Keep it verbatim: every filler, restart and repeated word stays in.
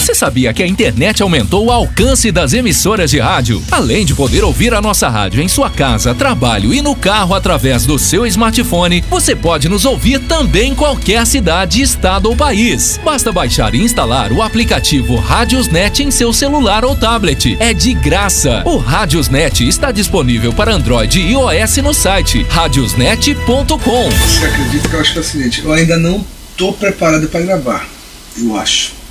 Você sabia que a internet aumentou o alcance das emissoras de rádio? Além de poder ouvir a nossa rádio em sua casa, trabalho e no carro através do seu smartphone, você pode nos ouvir também em qualquer cidade, estado ou país. Basta baixar e instalar o aplicativo Radiosnet em seu celular ou tablet. É de graça. O Radiosnet está disponível para Android e iOS no site radiosnet ponto com. Você acredita que eu acho que é o seguinte, eu ainda não estou preparado para gravar, eu acho.